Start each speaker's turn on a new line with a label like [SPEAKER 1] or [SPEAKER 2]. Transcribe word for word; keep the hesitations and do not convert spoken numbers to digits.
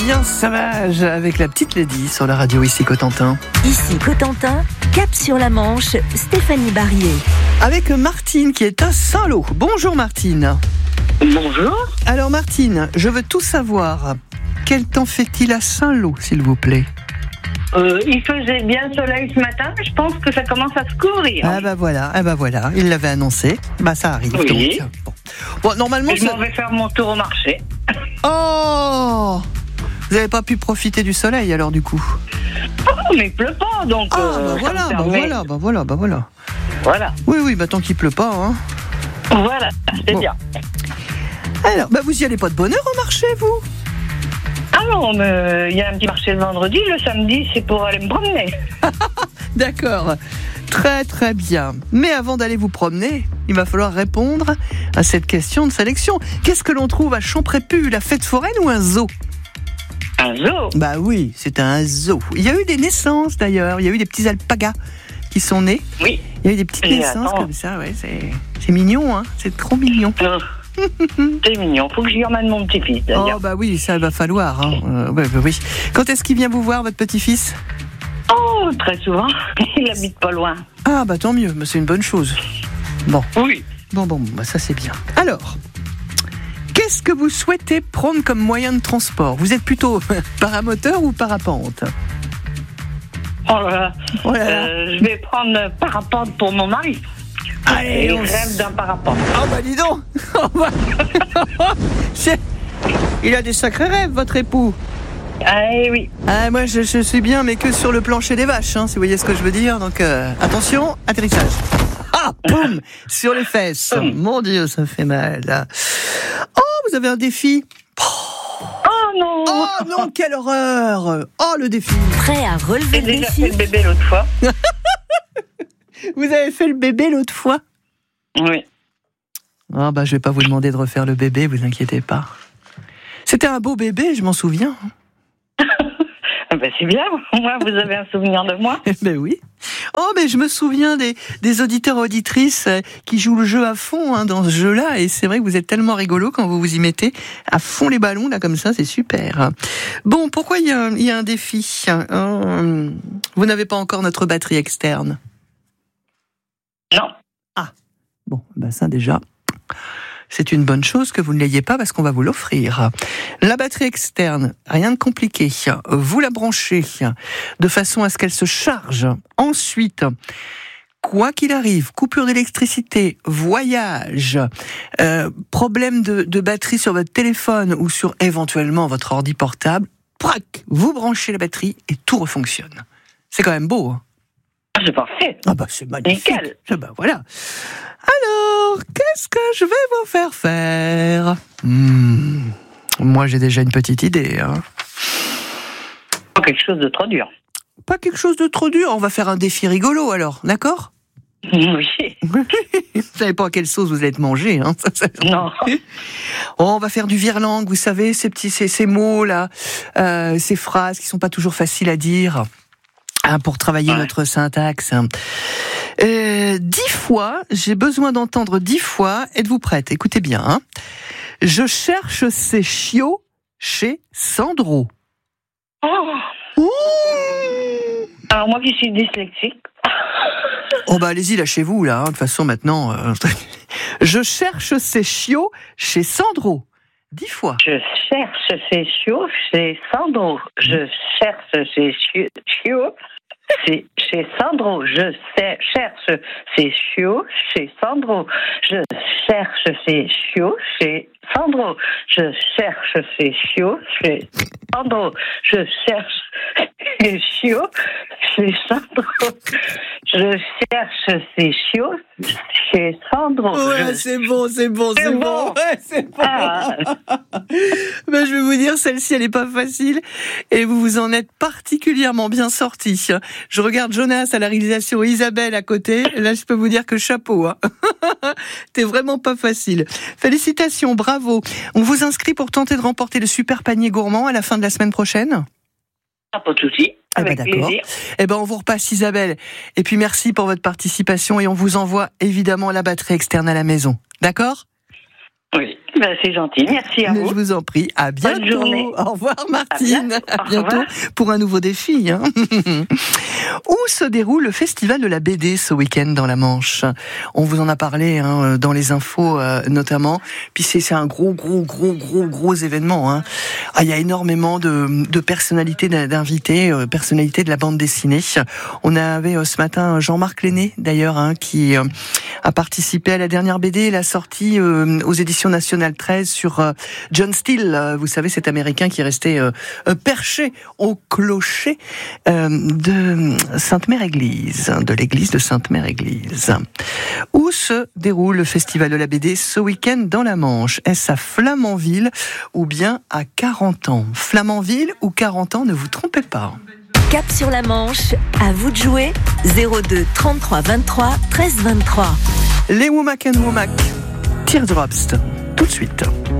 [SPEAKER 1] bien sauvage avec la petite Lady sur la radio ici Cotentin.
[SPEAKER 2] Ici Cotentin, cap sur la Manche, Stéphanie Barrier.
[SPEAKER 1] Avec Martine qui est à Saint-Lô. Bonjour Martine.
[SPEAKER 3] Bonjour.
[SPEAKER 1] Alors Martine, je veux tout savoir. Quel temps fait-il à Saint-Lô, s'il vous plaît ?
[SPEAKER 3] Euh, il faisait bien soleil ce matin, mais je pense que ça commence à se couvrir.
[SPEAKER 1] Ah bah voilà, ah bah voilà, il l'avait annoncé. Bah ça arrive.
[SPEAKER 3] Oui.
[SPEAKER 1] Donc. Bon. Bon, normalement.
[SPEAKER 3] Et je
[SPEAKER 1] ça...
[SPEAKER 3] m'en vais faire mon tour au marché.
[SPEAKER 1] Oh, vous n'avez pas pu profiter du soleil alors du coup ?
[SPEAKER 3] Oh, mais il pleut pas, donc.
[SPEAKER 1] Ah
[SPEAKER 3] euh,
[SPEAKER 1] bah voilà,
[SPEAKER 3] ça me
[SPEAKER 1] bah
[SPEAKER 3] permet-
[SPEAKER 1] voilà, bah voilà, bah voilà.
[SPEAKER 3] Voilà.
[SPEAKER 1] Oui oui, bah tant qu'il pleut pas, hein.
[SPEAKER 3] Voilà, c'est
[SPEAKER 1] Bon.
[SPEAKER 3] bien.
[SPEAKER 1] Alors, bah vous y allez pas de bonne heure au marché, vous ?
[SPEAKER 3] Ah non, mais il y a un petit marché le vendredi, le samedi, c'est pour aller me promener.
[SPEAKER 1] D'accord, très très bien. Mais avant d'aller vous promener, il va falloir répondre à cette question de sélection. Qu'est-ce que l'on trouve à Champrépus, la fête foraine ou un zoo ?
[SPEAKER 3] Un zoo.
[SPEAKER 1] Bah oui, c'est un zoo. Il y a eu des naissances d'ailleurs, il y a eu des petits alpagas qui sont nés.
[SPEAKER 3] Oui.
[SPEAKER 1] Il y a eu des petites
[SPEAKER 3] Et
[SPEAKER 1] naissances
[SPEAKER 3] attends.
[SPEAKER 1] comme ça, ouais, c'est, c'est mignon, hein, c'est trop mignon.
[SPEAKER 3] Euh, c'est mignon. Faut que j'y emmène mon petit-fils, d'ailleurs.
[SPEAKER 1] Oh bah oui, ça va falloir. Hein. Euh, ouais, bah oui. Quand est-ce qu'il vient vous voir, votre petit-fils ?
[SPEAKER 3] Oh, très souvent. Il habite pas loin.
[SPEAKER 1] Ah bah tant mieux, bah, c'est une bonne chose. Bon,
[SPEAKER 3] Oui.
[SPEAKER 1] bon, bon, bah, ça c'est bien. Alors, qu'est-ce que vous souhaitez prendre comme moyen de transport ? Vous êtes plutôt paramoteur ou parapente ?
[SPEAKER 3] Oh là là.
[SPEAKER 1] Oh là là.
[SPEAKER 3] Euh, je vais prendre parapente pour mon mari.
[SPEAKER 1] Allez,
[SPEAKER 3] Il
[SPEAKER 1] on s-
[SPEAKER 3] rêve d'un parapente.
[SPEAKER 1] Oh bah dis donc. Oh, bah. C'est- Il a des sacrés rêves, votre époux.
[SPEAKER 3] Ah eh oui.
[SPEAKER 1] Ah, moi je, je suis bien, mais que sur le plancher des vaches, hein, si vous voyez ce que je veux dire. Donc euh, attention, atterrissage. Ah, boum, sur les fesses. Mon Dieu, ça fait mal. Là. Oh, vous avez un défi.
[SPEAKER 3] Oh non.
[SPEAKER 1] Oh non, quelle horreur. Oh, le défi.
[SPEAKER 2] Prêt à relever
[SPEAKER 3] J'ai
[SPEAKER 2] le
[SPEAKER 3] déjà
[SPEAKER 2] défi
[SPEAKER 3] fait le bébé l'autre fois.
[SPEAKER 1] Vous avez fait le bébé l'autre fois ?
[SPEAKER 3] Oui.
[SPEAKER 1] Ah bah je vais pas vous demander de refaire le bébé, vous inquiétez pas. C'était un beau bébé, je m'en souviens.
[SPEAKER 3] Ah ben c'est bien. Moi, vous avez un souvenir de moi.
[SPEAKER 1] Eh ben oui. Oh, mais je me souviens des, des auditeurs auditrices euh, qui jouent le jeu à fond hein, dans ce jeu-là. Et c'est vrai que vous êtes tellement rigolo quand vous vous y mettez à fond les ballons, là, comme ça, c'est super. Bon, pourquoi il y a, il y a un défi euh, Vous n'avez pas encore notre batterie externe.
[SPEAKER 3] Non.
[SPEAKER 1] Bon, ben ça déjà, c'est une bonne chose que vous ne l'ayez pas parce qu'on va vous l'offrir. La batterie externe, rien de compliqué. Vous la branchez de façon à ce qu'elle se charge. Ensuite, quoi qu'il arrive, coupure d'électricité, voyage, euh, problème de, de batterie sur votre téléphone ou sur éventuellement votre ordi portable, prac, vous branchez la batterie et tout refonctionne. C'est quand même beau, hein.
[SPEAKER 3] Ah, c'est parfait.
[SPEAKER 1] Ah bah c'est magnifique.
[SPEAKER 3] Nickel.
[SPEAKER 1] Ah bah voilà. Alors, qu'est-ce que je vais vous faire faire ? Hmm, Moi, j'ai déjà une petite idée. Hein.
[SPEAKER 3] Pas quelque chose de trop dur.
[SPEAKER 1] Pas quelque chose de trop dur. On va faire un défi rigolo, alors, d'accord ?
[SPEAKER 3] Oui.
[SPEAKER 1] Vous savez pas à quelle sauce vous allez être mangé, hein. Ça, ça-
[SPEAKER 3] Non.
[SPEAKER 1] Oh, on va faire du virlangue, vous savez, ces petits, ces, ces mots là, euh, ces phrases qui sont pas toujours faciles à dire. Hein, pour travailler
[SPEAKER 3] Ouais.
[SPEAKER 1] notre syntaxe. Euh, dix fois, j'ai besoin d'entendre dix fois. Êtes-vous prête ? Écoutez bien. Hein. Je cherche ces chiots chez Sandro.
[SPEAKER 3] Oh.
[SPEAKER 1] Ouh
[SPEAKER 3] Alors moi qui suis dyslexique.
[SPEAKER 1] Oh bah allez-y, lâchez-vous là. hein. De toute façon maintenant, euh, je cherche ces chiots chez Sandro. Dix fois.
[SPEAKER 3] Je cherche ces chiots chez Sandro. Je cherche ces chiots. chiots C'est chez Sandro. Je sais- cherche ces chiots chez Sandro. Je cherche ces chiots chez Sandro. Je cherche ces chiots chez Sandro. Je cherche ces chiots chez Sandro. Je cherche ces chiots chez Sandro. Je-
[SPEAKER 1] c'est bon, c'est bon,
[SPEAKER 3] C'est bon.
[SPEAKER 1] Ouais, c'est bon.
[SPEAKER 3] Ah.
[SPEAKER 1] Ben, je vais vous dire, celle-ci, elle est pas facile et vous vous en êtes particulièrement bien sortis. Je regarde Jonas à la réalisation et Isabelle à côté. Là, je peux vous dire que chapeau. Hein. T'es vraiment pas facile. Félicitations, bravo. On vous inscrit pour tenter de remporter le super panier gourmand à la fin de la semaine prochaine.
[SPEAKER 3] Ah, pas de souci.
[SPEAKER 1] Ah bah
[SPEAKER 3] Avec
[SPEAKER 1] d'accord.
[SPEAKER 3] plaisir.
[SPEAKER 1] Eh ben on vous repasse Isabelle. Et puis merci pour votre participation et on vous envoie évidemment la batterie externe à la maison. D'accord ?
[SPEAKER 3] Oui, ben c'est gentil. Merci à
[SPEAKER 1] Mais
[SPEAKER 3] vous.
[SPEAKER 1] je vous en prie. À bientôt.
[SPEAKER 3] Bonne journée.
[SPEAKER 1] Au revoir, Martine. À,
[SPEAKER 3] à
[SPEAKER 1] bientôt pour un nouveau défi. Hein. Où se déroule le festival de la B D ce week-end dans la Manche? On vous en a parlé hein, dans les infos euh, notamment. Puis c'est, c'est un gros, gros, gros, gros, gros événement. Hein. Ah, il y a énormément de, de personnalités d'invités, euh, personnalités de la bande dessinée. On avait euh, ce matin Jean-Marc Lenné d'ailleurs hein, qui euh, a participé à la dernière B D, la sortie euh, aux éditions National treize sur euh, John Steele. Euh, vous savez, cet Américain qui est resté euh, euh, perché au clocher euh, de Sainte-Mère-Église, de l'église de Sainte-Mère-Église. Où se déroule le festival de la B D ce week-end dans la Manche? Est-ce à Flamanville ou bien à Carentan? Flamanville ou Carentan, ne vous trompez pas.
[SPEAKER 2] Cap sur la Manche, à vous de jouer. zéro deux trente-trois vingt-trois treize vingt-trois.
[SPEAKER 1] Les Womack and Womack, Teardrops, tout de suite.